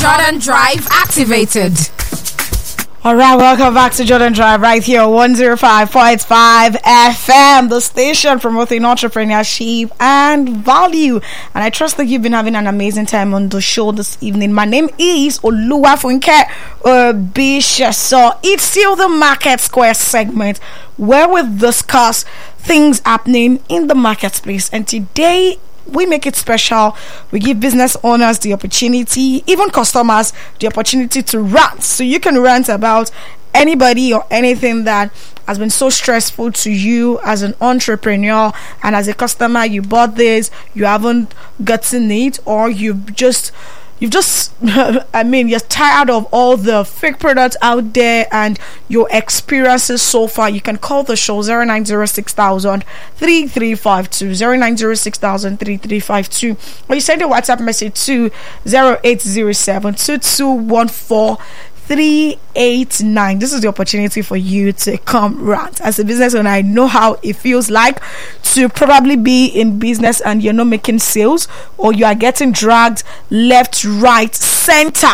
Jordan Drive activated. All right, welcome back to Jordan Drive right here, 105.5 FM, the station promoting entrepreneurship and value. And I trust that you've been having an amazing time on the show this evening. My name is Oluwafunke Bisha. So it's still the Market Square segment where we discuss things happening in the marketplace. And today, we make it special. We give business owners the opportunity, even customers, the opportunity to rant. So you can rant about anybody or anything that has been so stressful to you as an entrepreneur, and as a customer, you bought this, you haven't gotten it, or you've just I mean, you're tired of all the fake products out there and your experiences so far. You can call the show 0906 3352 0906 3352, or you send a WhatsApp message to 0807 2214 389. This is the opportunity for you to come rant. As a business owner, I know how it feels like to probably be in business and you're not making sales, or you are getting dragged left, right, center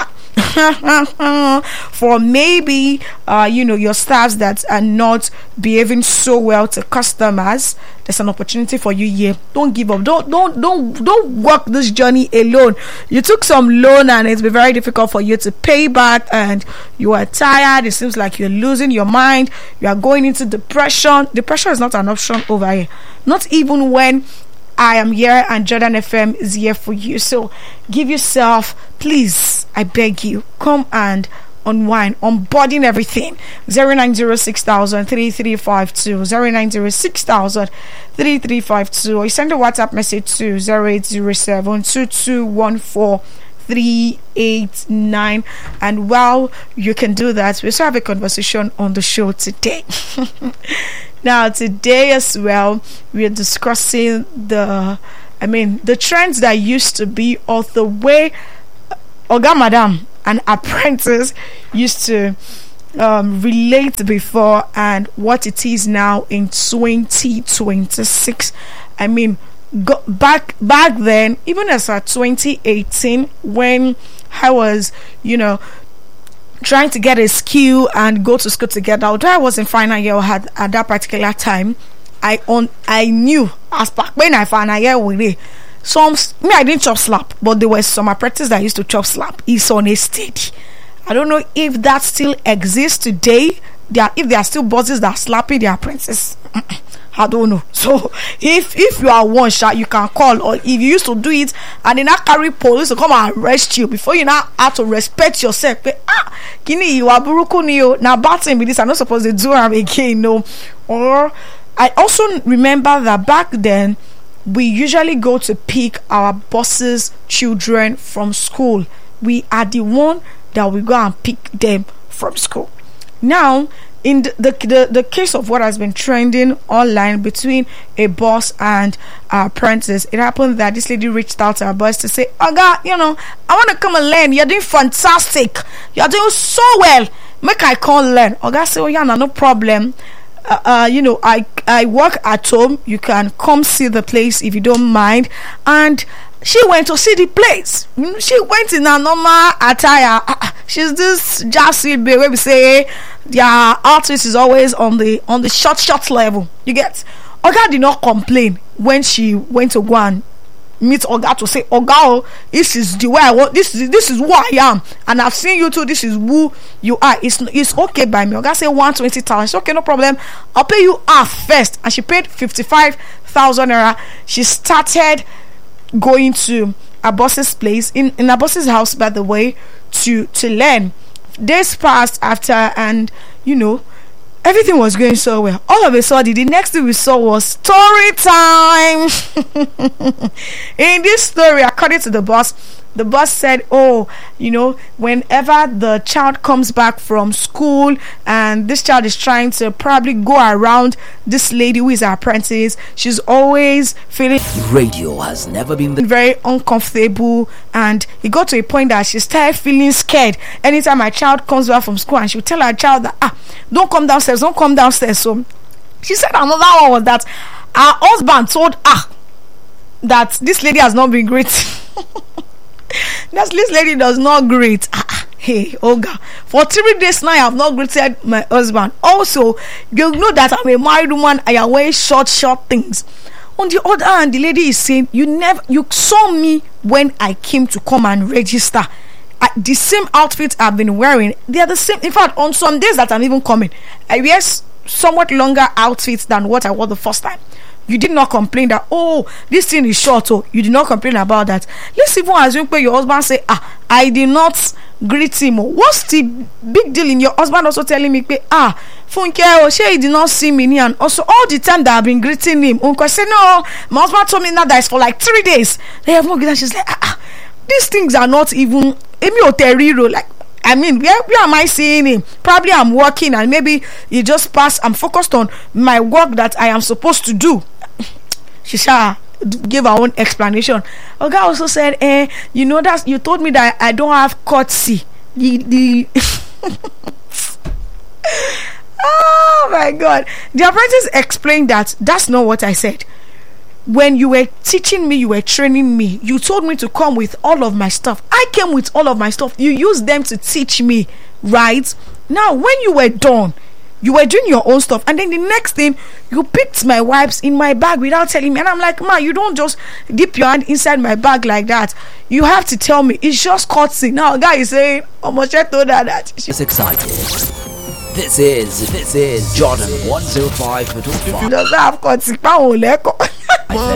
for maybe your staffs that are not behaving so well to customers. There's an opportunity for you here. Don't give up. Don't walk this journey alone. You took some loan and it's been very difficult for you to pay back, and you are tired. It seems like you're losing your mind. You are going into depression. Depression is not an option over here, not even when I am here and Jordan FM is here for you. So give yourself, please, I beg you, come and unwind, unboarding everything. 0906 3352 0906 3352, or you send a WhatsApp message to 0807 2214 389. And while you can do that, we also have a conversation on the show today. Now today as well, we are discussing the trends that used to be, or the way Oga Madam and apprentice used to relate before, and what it is now in 2026. I mean, back then, even as at 2018, when I was, trying to get a skill and go to school together, although I was in final year at that particular time, I knew as back when I final year with it. I didn't chop slap, but there were some apprentices that used to chop slap. It's on a steady. I don't know if that still exists today. If there are still bosses that are slapping their apprentices, I don't know. So if you are one shot, you can call, or if you used to do it and then not carry police to come and arrest you before you now have to respect yourself. Kini you are buruku niyo now batting with this. I'm not supposed to do it again. No. Or I also remember that back then we usually go to pick our boss's children from school. We are the one that we go and pick them from school. Now, in the case of what has been trending online between a boss and apprentice, it happened that this lady reached out to her boss to say, "Oga, I want to come and learn. You're doing fantastic. You're doing so well. Make I come learn." Oga said, "Oh yeah, no problem. I work at home. You can come see the place if you don't mind." And she went to see the place. She went in a normal attire. She's this Jassy baby where we say their outfit is always on the short level. You get? Oga did not complain when she went to go and meet Oga to say, "Oga, this is the way I want. This is who I am, and I've seen you too. This is who you are. It's okay by me." Oga say 120,000. It's okay, no problem. I'll pay you half first. And she paid 55,000 naira. She started going to a boss's place in a boss's house, by the way, to learn. Days passed after, and everything was going so well. All of a sudden, the next thing we saw was story time. In this story, according to the boss said, whenever the child comes back from school and this child is trying to probably go around this lady who is her apprentice, she's always feeling radio has never been very uncomfortable, and it got to a point that she started feeling scared anytime my child comes back from school, and she would tell her child that don't come downstairs. So she said another one was that her husband told her that this lady has not been great. This lady does not greet. Hey, Olga, for 3 days now I have not greeted my husband. Also, you know that I'm a married woman. I am wearing short things. On the other hand, the lady is saying you saw me when I came to come and register. The same outfit I've been wearing, they are the same. In fact, on some days that I'm even coming, I wear somewhat longer outfits than what I wore the first time. You did not complain that, oh, this thing is short. Oh, you did not complain about that. Let's even assume your husband say, I did not greet him. What's the big deal in your husband also telling me, Funke, she did not see me, and also all the time that I've been greeting him. Uncle say, no, my husband told me now that it's for like 3 days. They have not greeted. She's like, these things are not even like, I mean, where am I seeing him? Probably I'm working and maybe he just passed. I'm focused on my work that I am supposed to do. She gave her own explanation. Oga also said, you know that you told me that I don't have courtesy. Oh my God. The apprentice explained that that's not what I said. When you were teaching me, you were training me, you told me to come with all of my stuff. I came with all of my stuff. You used them to teach me, right? Now, when you were done, you were doing your own stuff, and then the next thing, you picked my wipes in my bag without telling me. And I'm like, ma, you don't just dip your hand inside my bag like that. You have to tell me. It's just courtesy. Now, a guy is saying, Omoshe told her that. She's excited. This is Jordan 105.5. She doesn't have courtesy.